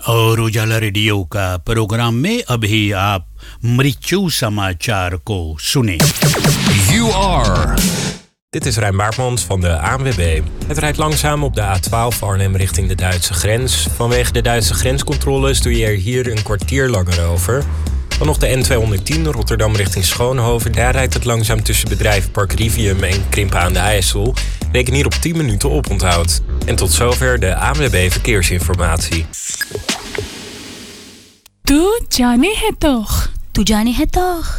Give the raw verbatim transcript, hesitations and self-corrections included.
और उजाला रेडियो का प्रोग्राम में अभी आप मृत्यु समाचार को सुने. You are. Dit is Rijn Baartmans van de A N W B. Het rijdt langzaam op de A twaalf Arnhem richting de Duitse grens. Vanwege de Duitse grenscontroles doe je er hier een kwartier langer over. Dan nog de N tweehonderdtien Rotterdam richting Schoonhoven. Daar rijdt het langzaam tussen bedrijvenpark Rivium en Krimpen aan de IJssel. Reken hier op tien minuten oponthoud. En tot zover de A N W B Verkeersinformatie. तू जाने है तो तू जाने है तो